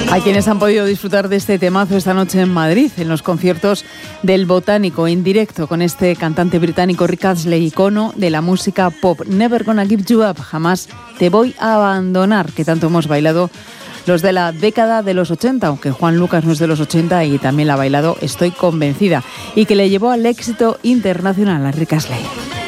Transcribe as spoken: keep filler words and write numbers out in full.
Hay quienes han podido disfrutar de este temazo esta noche en Madrid, en los conciertos del Botánico, en directo con este cantante británico Rick Astley, icono de la música pop. Never Gonna Give You Up, jamás te voy a abandonar, que tanto hemos bailado los de la década de los ochenta, aunque Juan Lucas no es de los ochenta y también la ha bailado, estoy convencida, y que le llevó al éxito internacional a Rick Astley.